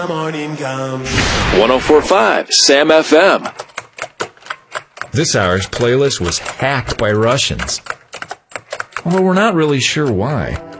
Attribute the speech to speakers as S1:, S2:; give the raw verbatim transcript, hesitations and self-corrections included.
S1: Morning comes.
S2: one oh four point five Sam F M.
S3: This hour's playlist was hacked by Russians, although we're not really sure why.